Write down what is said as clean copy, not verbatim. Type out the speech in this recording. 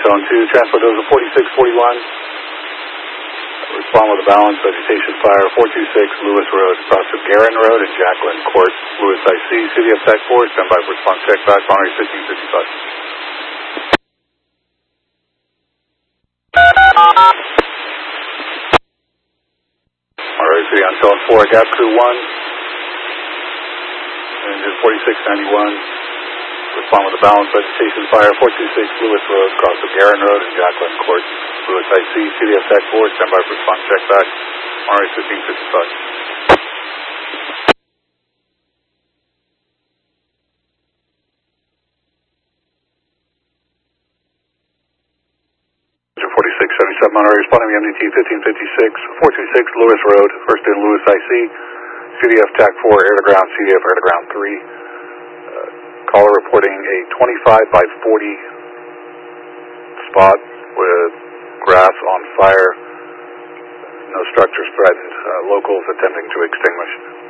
Zone 2, transport those at 4641. Respond with a balance, vegetation fire, 426 Lewis Road, across of Garin Road and Jacqueline Court, Lewis IC, City of Tech 4, standby for response check back, Monterey 1555. Monterey City on Zone 4, Gap Crew 1, engine 4691. Respond with a balance, vegetation fire, 426 Lewis Road, across of Garin Road and Jacqueline Court, Lewis IC, City of Tech 4, standby for response check back, Monterey 1555. Engine 4677, Monterey responding to MDT 1556, 426 Lewis Road, first in Lewis IC, CDF TAC 4, air to ground, CDF air to ground 3. Caller reporting a 25 by 40 spot with grass on fire. No structures threatened. Locals attempting to extinguish.